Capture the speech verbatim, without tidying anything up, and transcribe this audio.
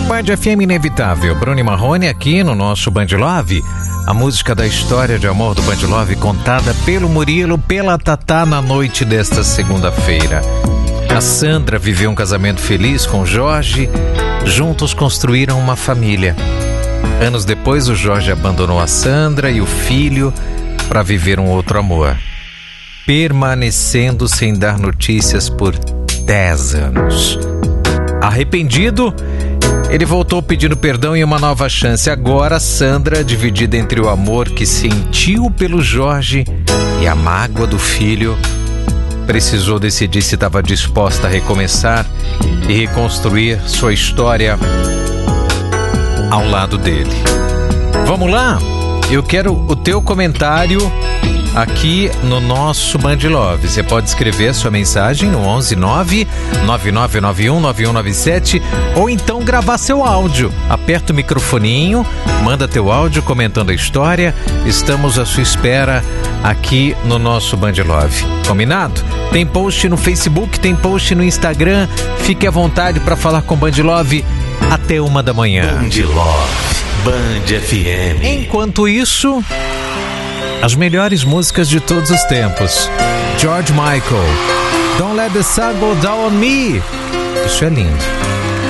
Band F M Inevitável, Bruno e Marrone aqui no nosso Band Love. A música da história de amor do Band Love contada pelo Murilo, pela Tatá na noite desta segunda-feira. A Sandra viveu um casamento feliz com o Jorge. Juntos construíram uma família. Anos depois, o Jorge abandonou a Sandra e o filho para viver um outro amor, permanecendo sem dar notícias por dez anos. Arrependido, ele voltou pedindo perdão e uma nova chance. Agora, Sandra, dividida entre o amor que sentiu pelo Jorge e a mágoa do filho, precisou decidir se estava disposta a recomeçar e reconstruir sua história ao lado dele. Vamos lá? Eu quero o teu comentário aqui no nosso Band Love. Você pode escrever sua mensagem no onze nove nove nove nove um nove um nove sete ou então gravar seu áudio. Aperta o microfoninho, manda teu áudio comentando a história. Estamos à sua espera aqui no nosso Band Love. Combinado? Tem post no Facebook, tem post no Instagram. Fique à vontade para falar com o Band Love até uma da manhã. Band Love, Band F M. Enquanto isso, as melhores músicas de todos os tempos. George Michael, Don't Let the Sun Go Down on Me. Isso é lindo.